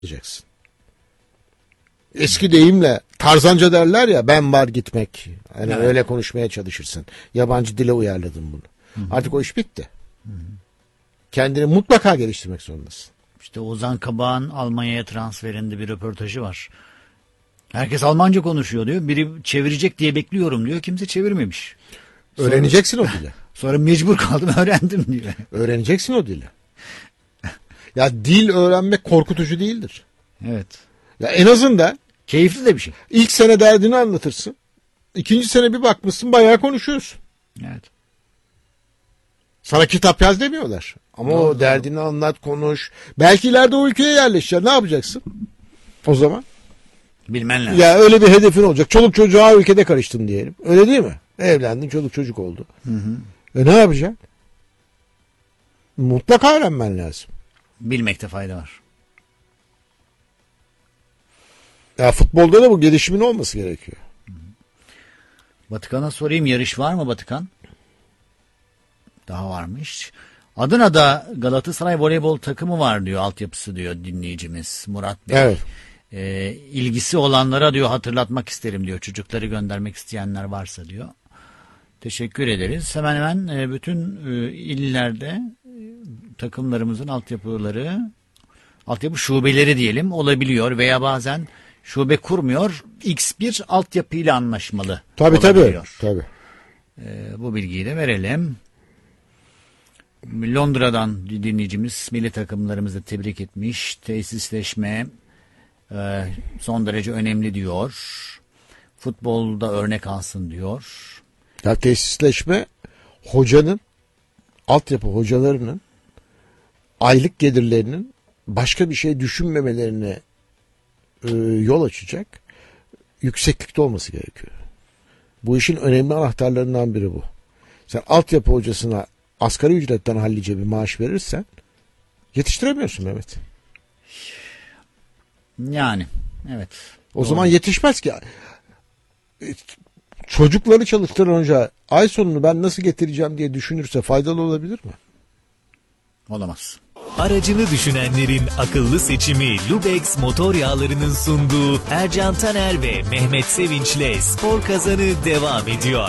yapacaksın. Eski deyimle tarzanca derler ya, ben var gitmek. Hani Evet. öyle konuşmaya çalışırsın. Yabancı dile uyarladın bunu. Hı-hı. Artık o iş bitti. Hı-hı. Kendini mutlaka geliştirmek zorundasın. İşte Ozan Kabak'ın Almanya'ya transferinde bir röportajı var. Herkes Almanca konuşuyor diyor. Biri çevirecek diye bekliyorum diyor. Kimse çevirmemiş. Öğreneceksin o dili. Sonra mecbur kaldım, öğrendim diyor. Öğreneceksin o dili. Ya dil öğrenmek korkutucu değildir. Evet. Ya en azından Keyifli de bir şey. ilk sene derdini anlatırsın. İkinci sene bir bakmışsın bayağı konuşuyorsun. Evet. Sana kitap yaz demiyorlar. Ama o derdini anlat, konuş. Belki ileride o ülkeye yerleşeceksin. Ne yapacaksın? O zaman. Bilmen lazım. Ya öyle bir hedefin olacak. Çoluk çocuğa ülkede karıştın diyelim. Öyle değil mi? Evlendin, çoluk çocuk oldu. Hı. Ne yapacaksın? Mutlaka öğrenmen lazım. Bilmekte fayda var. Ya futbolda da bu gelişimin olması gerekiyor. Batıkan'a sorayım, yarış var mı Batıkan? Daha varmış. Adana'da Galatasaray voleybol takımı var diyor, altyapısı diyor dinleyicimiz Murat Bey. Evet. İlgisi olanlara diyor hatırlatmak isterim diyor. Çocukları göndermek isteyenler varsa diyor. Teşekkür ederiz. Hemen hemen bütün illerde takımlarımızın altyapı şubeleri diyelim olabiliyor veya bazen şube kurmuyor. X bir altyapıyla anlaşmalı. Tabii. Bu bilgiyi de verelim. Londra'dan dinleyicimiz milli takımlarımızı tebrik etmiş. Tesisleşme son derece önemli diyor. Futbolda örnek alsın diyor. Ya tesisleşme hocanın, altyapı hocalarının aylık gelirlerinin başka bir şey düşünmemelerine yol açacak yükseklikte olması gerekiyor. Bu işin önemli anahtarlarından biri bu. Sen altyapı hocasına asgari ücretten hallice bir maaş verirsen yetiştiremiyorsun Mehmet. Yani evet. O zaman yetişmez ki. Çocukları çalıştıran hoca ay sonunu ben nasıl getireceğim diye düşünürse faydalı olabilir mi? Olamaz. Aracını düşünenlerin akıllı seçimi Lubex motor yağlarının sunduğu Ercan Taner ve Mehmet Sevinç'le Spor Kazanı devam ediyor.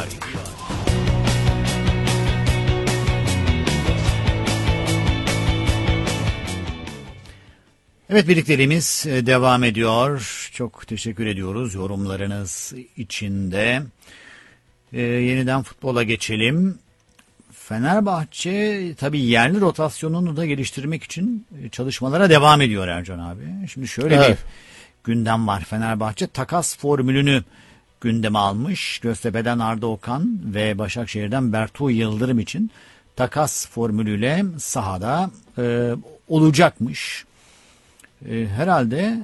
Evet, birlikteliğimiz devam ediyor. Çok teşekkür ediyoruz yorumlarınız için de. Yeniden futbola geçelim. Fenerbahçe tabii yerli rotasyonunu da geliştirmek için çalışmalara devam ediyor Ercan abi. Şimdi şöyle bir gündem var. Fenerbahçe takas formülünü gündeme almış. Göztepe'den Arda Okan ve Başakşehir'den Bertu Yıldırım için takas formülüyle sahada olacakmış. Herhalde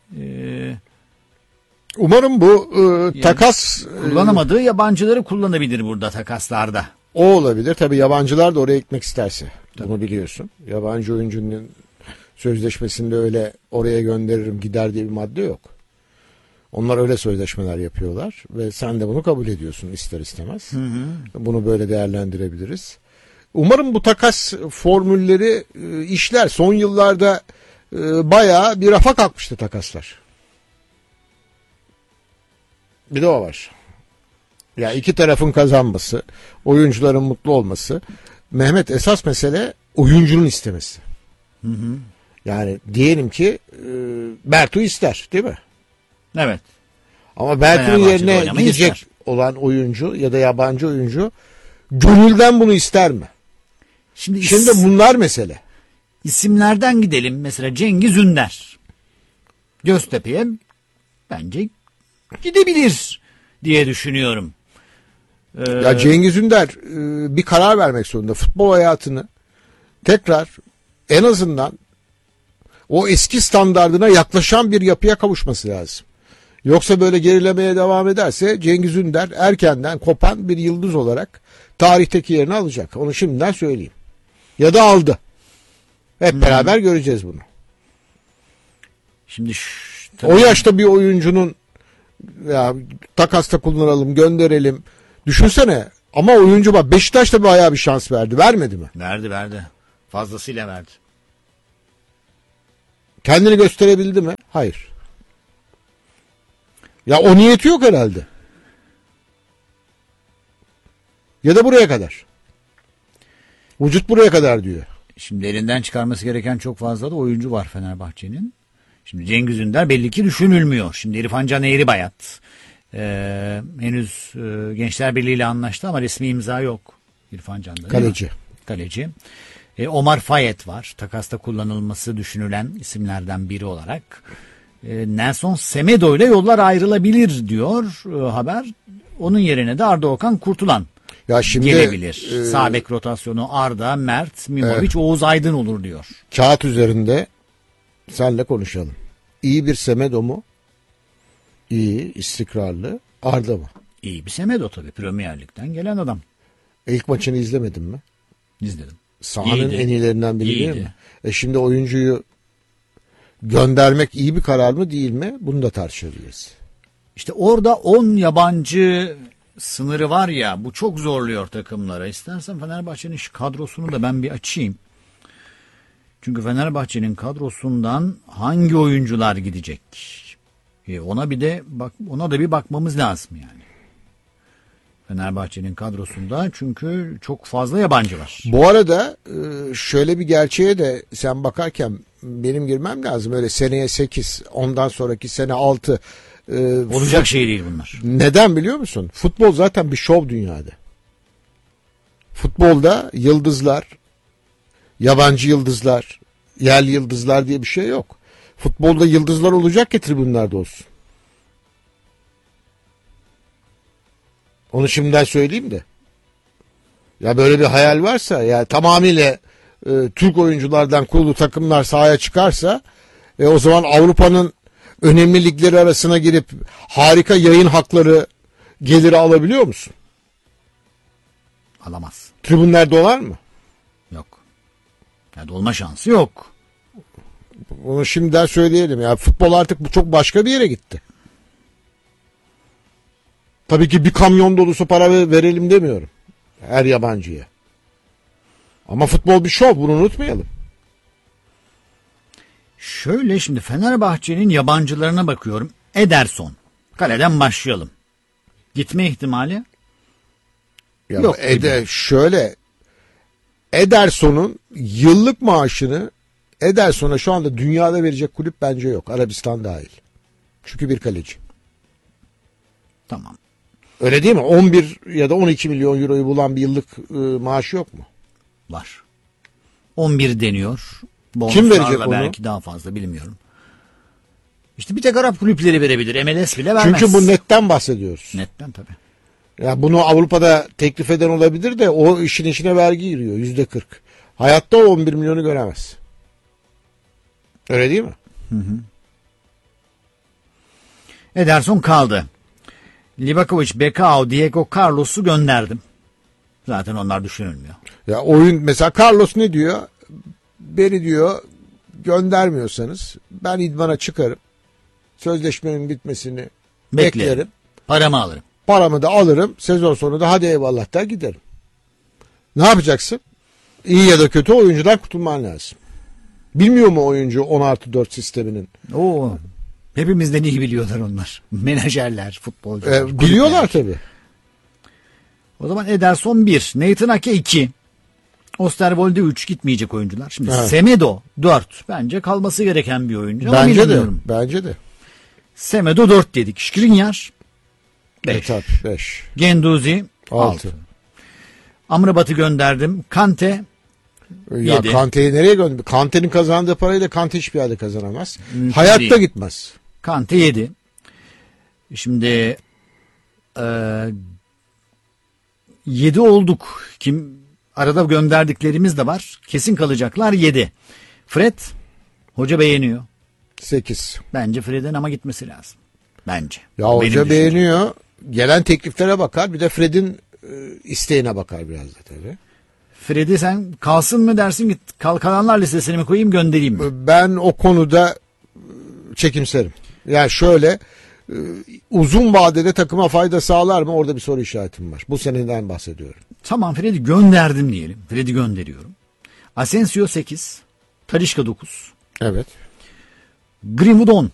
umarım bu takas kullanamadığı yabancıları kullanabilir burada takaslarda. O olabilir. Tabii yabancılar da oraya gitmek isterse. Tabii. Bunu biliyorsun. Yabancı oyuncunun sözleşmesinde öyle oraya gönderirim gider diye bir madde yok. Onlar öyle sözleşmeler yapıyorlar ve sen de bunu kabul ediyorsun ister istemez. Hı. Bunu böyle değerlendirebiliriz. Umarım bu takas formülleri işler. Son yıllarda bayağı bir rafa kalkmıştı takaslar. Bir de o var. Ya iki tarafın kazanması, oyuncuların mutlu olması. Mehmet, esas mesele oyuncunun istemesi. Hı. Yani diyelim ki Bertu ister, değil mi? Evet. Ama Bertu'nun yerine gidecek olan oyuncu ya da yabancı oyuncu gönülden bunu ister mi? Şimdi bunlar mesele. İsimlerden gidelim. Mesela Cengiz Ünder. Göztepe'ye bence gidebilir diye düşünüyorum. Ya Cengiz Ünder bir karar vermek zorunda. Futbol hayatını tekrar en azından o eski standardına yaklaşan bir yapıya kavuşması lazım. Yoksa böyle gerilemeye devam ederse Cengiz Ünder erkenden kopan bir yıldız olarak tarihteki yerini alacak. Onu şimdiden söyleyeyim. Ya da aldı. Hep beraber göreceğiz bunu. Şimdi o yaşta bir oyuncunun ya takasta kullanalım, gönderelim. Düşünsene. Ama oyuncu bak Beşiktaş da bayağı bir şans verdi. Vermedi mi? Verdi. Fazlasıyla verdi. Kendini gösterebildi mi? Hayır. Ya o niyeti yok herhalde. Ya da buraya kadar. Vücut buraya kadar diyor. Şimdi elinden çıkarması gereken çok fazla da oyuncu var Fenerbahçe'nin. Şimdi Cengiz Ünder belli ki düşünülmüyor. Şimdi İrfan Can Eğribayat henüz Gençler Birliği ile anlaştı ama resmi imza yok İrfan Can'da. Kaleci. Omar Fayet var. Takasta kullanılması düşünülen isimlerden biri olarak. Nelson Semedo ile yollar ayrılabilir diyor haber. Onun yerine de Arda Okan Kurtulan ya şimdi, gelebilir. Sağ bek rotasyonu Arda, Mert, Mimovic, Oğuz Aydın olur diyor. Kağıt üzerinde senle konuşalım. İyi bir Semedo mu? İyi, istikrarlı. Arda mı? İyi bir Semedo tabii. Premier Lig'den gelen adam. İlk maçını izlemedin mi? İzledim. Sahanın en iyilerinden biri değil İyiydi. mi? Şimdi oyuncuyu göndermek iyi bir karar mı değil mi? Bunu da tartışabiliriz. İşte orada 10 yabancı sınırı var ya, bu çok zorluyor takımlara. İstersen Fenerbahçe'nin kadrosunu da ben bir açayım. Çünkü Fenerbahçe'nin kadrosundan hangi oyuncular gidecek? Ona da bir bakmamız lazım yani. Fenerbahçe'nin kadrosunda çünkü çok fazla yabancı var. Bu arada şöyle bir gerçeğe de sen bakarken benim girmem lazım. Öyle seneye 8, ondan sonraki sene 6. Olacak şey değil bunlar. Neden biliyor musun? Futbol zaten bir şov dünyada. Futbolda yıldızlar, yabancı yıldızlar, yerli yıldızlar diye bir şey yok. Futbolda yıldızlar olacak ki tribünlerde olsun. Onu şimdiden söyleyeyim de. Ya böyle bir hayal varsa, ya tamamıyla Türk oyunculardan kurulu takımlar sahaya çıkarsa o zaman Avrupa'nın önemli ligleri arasına girip harika yayın hakları, geliri alabiliyor musun? Alamaz. Tribünler dolar mı? Yok. Ya dolma şansı yok. Onu şimdiden söyleyelim. Ya futbol artık çok başka bir yere gitti. Tabii ki bir kamyon dolusu para verelim demiyorum her yabancıya. Ama futbol bir şov, bunu unutmayalım. Şöyle, şimdi Fenerbahçe'nin yabancılarına bakıyorum. Ederson. Kaleden başlayalım. Gitme ihtimali Ya yok. Şöyle, Ederson'un yıllık maaşını Ederson'a şu anda dünyada verecek kulüp bence yok. Arabistan dahil. Çünkü bir kaleci. Tamam. Öyle değil mi? 11 ya da 12 milyon euroyu bulan bir yıllık maaşı yok mu? Var. 11 deniyor. Kim verecek onu? Belki daha fazla, bilmiyorum. İşte bir tek Arap kulüpleri verebilir. MLS bile vermez. Çünkü bu netten bahsediyoruz. Netten tabii. Ya bunu Avrupa'da teklif eden olabilir de o işin içine vergi giriyor. %40. Hayatta o 11 milyonu göremez. Öyle değil mi? Hı. Ederson kaldı. Livakovic, Bekao, Diego Carlos'u gönderdim. Zaten onlar düşünülmüyor. Ya oyun mesela Carlos ne diyor? Beni diyor göndermiyorsanız ben idmana çıkarım. Sözleşmenin bitmesini beklerim. Paramı alırım. Paramı da alırım. Sezon sonu da hadi eyvallah der giderim. Ne yapacaksın? İyi ya da kötü oyuncudan kurtulman lazım. Bilmiyor mu oyuncu 10+4 sisteminin? Oo. Hepimizden iyi biliyorlar onlar. Menajerler, futbolcular. Biliyorlar tabii. O zaman Ederson 1, Nathan Ake 2, Osterwolde 3, gitmeyecek oyuncular. Şimdi Evet. Semedo 4. Bence kalması gereken bir oyuncu. Ama Bence de. bilmiyorum. Bence de. Semedo 4 dedik. Skriniar 5. 5. Genduzi 6. 6. Amrabat'ı gönderdim. Kante Ya 7. Kante'yi nereye gönderdi? Kante'nin kazandığı parayla Kante hiçbir yerde kazanamaz. Mümkün Hayatta değil. gitmez. Kante 7. Şimdi 7 olduk. Arada gönderdiklerimiz de var. Kesin kalacaklar 7. Fred hoca beğeniyor. 8. Bence Fred'in ama gitmesi lazım. Bence. Ya Benim hoca düşüncem. beğeniyor. Gelen tekliflere bakar. Bir de Fred'in isteğine bakar biraz da tabii. Fred'i sen kalsın mı dersin, git kalanlar listesine mi koyayım, göndereyim mi? Ben o konuda çekimserim. Yani şöyle uzun vadede takıma fayda sağlar mı? Orada bir soru işaretim var. Bu seneden bahsediyorum. Tamam, Fred'i gönderdim diyelim. Fred'i gönderiyorum. Asensio 8. Talisca 9. Evet. Greenwood 10.